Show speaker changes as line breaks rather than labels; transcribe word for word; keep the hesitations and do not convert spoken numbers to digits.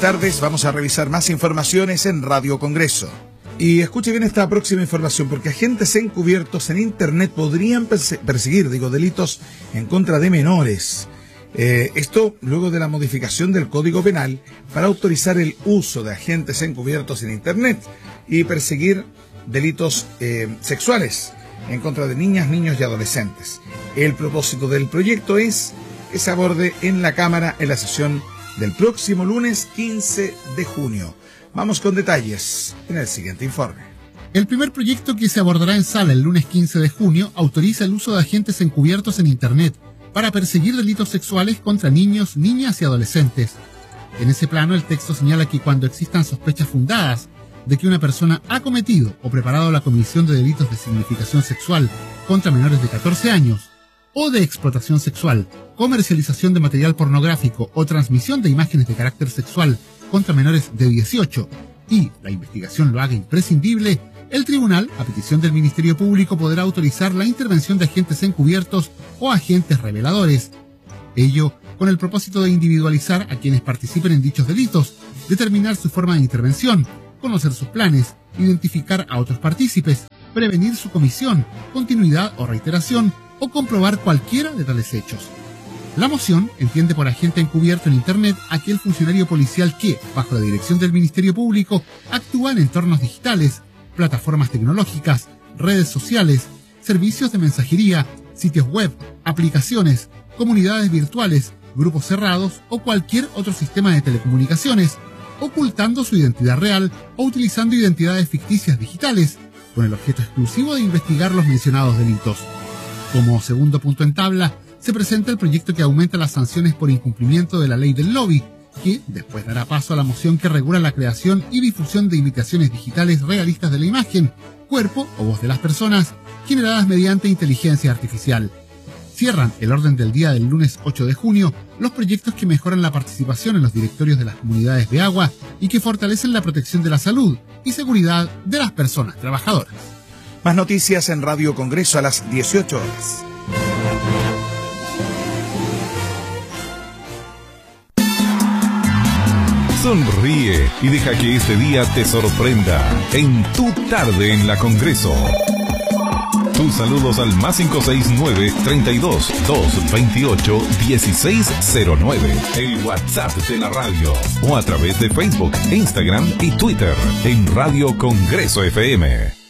tardes. Vamos a revisar más informaciones en Radio Congreso. Y escuche bien esta próxima información, porque agentes encubiertos en Internet podrían perse- perseguir, digo, delitos en contra de menores. Eh, esto luego de la modificación del Código Penal para autorizar el uso de agentes encubiertos en Internet y perseguir delitos eh, sexuales en contra de niñas, niños y adolescentes. El propósito del proyecto es que se aborde en la Cámara en la sesión del próximo lunes quince de junio. Vamos con detalles en el siguiente informe.
El primer proyecto que se abordará en sala el lunes quince de junio autoriza el uso de agentes encubiertos en Internet para perseguir delitos sexuales contra niños, niñas y adolescentes. En ese plano, el texto señala que cuando existan sospechas fundadas de que una persona ha cometido o preparado la comisión de delitos de significación sexual contra menores de catorce años, o de explotación sexual, comercialización de material pornográfico o transmisión de imágenes de carácter sexual contra menores de dieciocho, y la investigación lo haga imprescindible, el tribunal, a petición del Ministerio Público, podrá autorizar la intervención de agentes encubiertos o agentes reveladores. Ello con el propósito de individualizar a quienes participen en dichos delitos, determinar su forma de intervención, conocer sus planes, identificar a otros partícipes, prevenir su comisión, continuidad o reiteración, o comprobar cualquiera de tales hechos. La moción entiende por agente encubierto en Internet aquel funcionario policial que, bajo la dirección del Ministerio Público, actúa en entornos digitales, plataformas tecnológicas, redes sociales, servicios de mensajería, sitios web, aplicaciones, comunidades virtuales, grupos cerrados o cualquier otro sistema de telecomunicaciones, ocultando su identidad real o utilizando identidades ficticias digitales, con el objeto exclusivo de investigar los mencionados delitos. Como segundo punto en tabla, se presenta el proyecto que aumenta las sanciones por incumplimiento de la ley del lobby, que después dará paso a la moción que regula la creación y difusión de imitaciones digitales realistas de la imagen, cuerpo o voz de las personas, generadas mediante inteligencia artificial. Cierran el orden del día del lunes ocho de junio los proyectos que mejoran la participación en los directorios de las comunidades de agua y que fortalecen la protección de la salud y seguridad de las personas trabajadoras.
Más noticias en Radio Congreso a las dieciocho horas.
Sonríe y deja que este día te sorprenda en Tu Tarde en la Congreso. Tus saludos al más cinco seis nueve, treinta y dos, doscientos veintiocho, dieciséis cero nueve, el WhatsApp de la radio, o a través de Facebook, Instagram y Twitter en Radio Congreso F M.